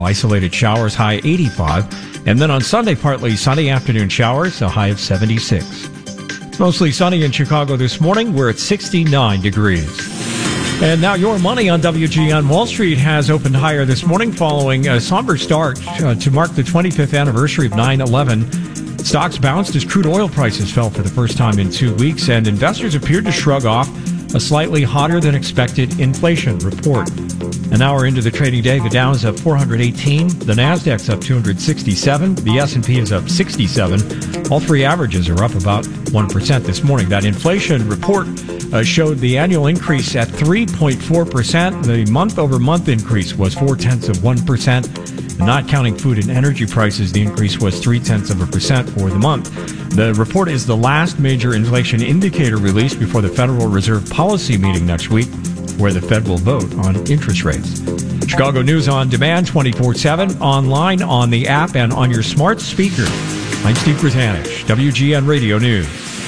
Isolated showers, high 85. And then on Sunday, partly sunny afternoon showers, a high of 76. It's mostly sunny in Chicago this morning. We're at 69 degrees. And now your money on WGN. Wall Street has opened higher this morning following a somber start to mark the 25th anniversary of 9/11. Stocks bounced as crude oil prices fell for the first time in 2 weeks, and investors appeared to shrug off a slightly hotter than expected inflation report. An hour into the trading day, the Dow is up 418, the Nasdaq's up 267, the S&P is up 67. All three averages are up about 1% this morning. That inflation report showed the annual increase at 3.4%. The month-over-month increase was 0.4%. Not counting food and energy prices, the increase was 0.3% for the month. The report is the last major inflation indicator released before the Federal Reserve policy meeting next week, where the Fed will vote on interest rates. Chicago News on demand 24/7, online, on the app, and on your smart speaker. I'm Steve Brzanich, WGN Radio News.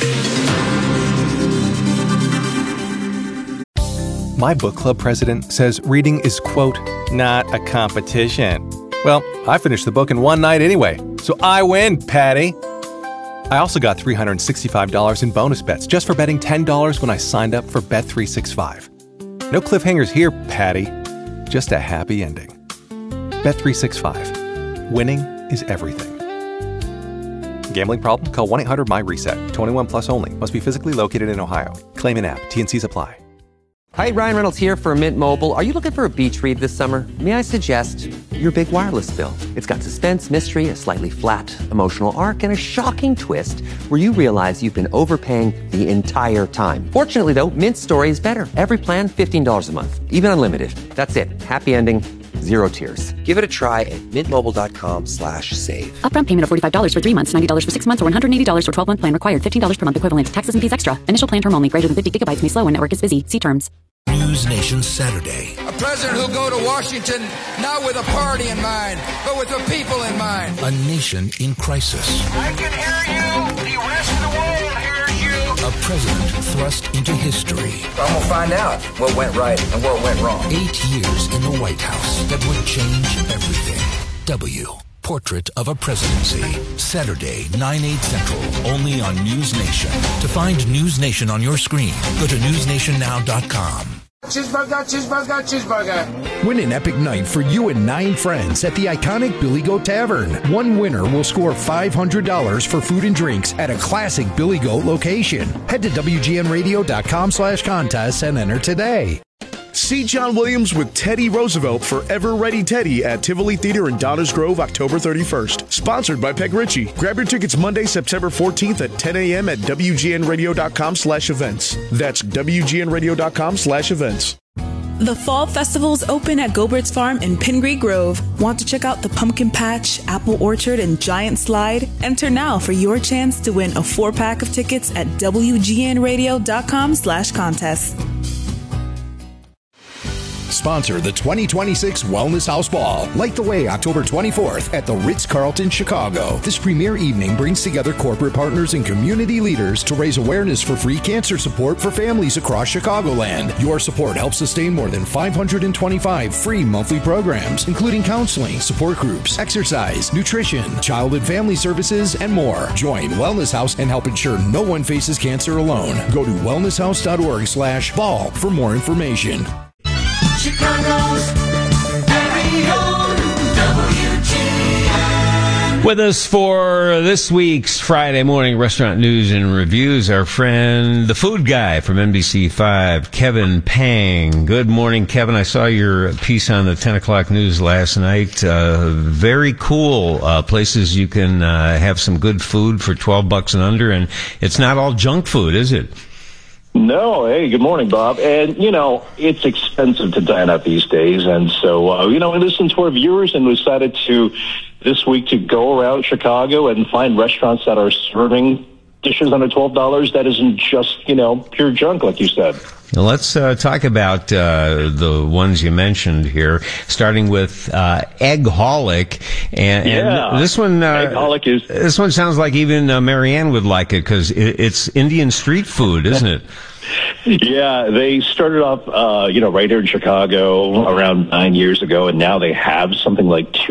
My book club president says reading is, quote, not a competition. Well, I finished the book in one night anyway, so I win, Patty. I also got $365 in bonus bets just for betting $10 when I signed up for Bet365. No cliffhangers here, Patty. Just a happy ending. Bet365. Winning is everything. Gambling problem? Call 1-800-MY-RESET. 21 plus only. Must be physically located in Ohio. Claim in app. T&Cs apply. Hi, Ryan Reynolds here for Mint Mobile. Are you looking for a beach read this summer? May I suggest your big wireless bill? It's got suspense, mystery, a slightly flat emotional arc, and a shocking twist where you realize you've been overpaying the entire time. Fortunately, though, Mint's story is better. Every plan, $15 a month. Even unlimited. That's it. Happy ending. Zero tears. Give it a try at mintmobile.com/save. Upfront payment of $45 for 3 months, $90 for 6 months, or $180 for 12-month plan required. $15 per month equivalent. Taxes and fees extra. Initial plan term only. Greater than 50 gigabytes may slow when network is busy. See terms. News Nation Saturday. A president who'll go to Washington not with a party in mind, but with the people in mind. A nation in crisis. I can hear you. The rest of the world hears you. A president thrust into history. I'm going to find out what went right and what went wrong. 8 years in the White House that would change everything. W. Portrait of a Presidency. Saturday, 9/8 Central, only on News Nation. To find News Nation on your screen, go to newsnationnow.com. Cheeseburger, cheeseburger, cheeseburger. Win an epic night for you and 9 friends at the iconic Billy Goat Tavern. One winner will score $500 for food and drinks at a classic Billy Goat location. Head to WGNradio.com/contests and enter today. See John Williams with Teddy Roosevelt for Ever Ready Teddy at Tivoli Theater in Downers Grove, October 31st. Sponsored by Peg Ritchie. Grab your tickets Monday, September 14th at 10 a.m. at WGNradio.com/events. That's WGNradio.com/events. The Fall Festival's open at Gobert's Farm in Pingree Grove. Want to check out the Pumpkin Patch, Apple Orchard, and Giant Slide? Enter now for your chance to win a 4-pack of tickets at WGNradio.com/contest. Sponsor the 2026 Wellness House Ball. Light the way October 24th at the Ritz-Carlton, Chicago. This premier evening brings together corporate partners and community leaders to raise awareness for free cancer support for families across Chicagoland. Your support helps sustain more than 525 free monthly programs, including counseling, support groups, exercise, nutrition, child and family services, and more. Join Wellness House and help ensure no one faces cancer alone. Go to wellnesshouse.org/ball for more information. Chicago's very own WGN. With us for this week's Friday morning restaurant news and reviews, our friend, the food guy from NBC5, Kevin Pang. Good morning, Kevin. I saw your piece on the 10 o'clock news last night. Very cool places you can have some good food for $12 and under, and it's not all junk food, is it? No. Hey, good morning, Bob. And, it's expensive to dine out these days. And so, we listened to our viewers and decided this week to go around Chicago and find restaurants that are serving dishes under $12 that isn't just, pure junk, like you said. Now let's talk about the ones you mentioned here, starting with Eggholic. And this one, Eggholic this one sounds like even Marianne would like it because it's Indian street food, isn't it? Yeah, they started off, right here in Chicago around 9 years ago, and now they have something like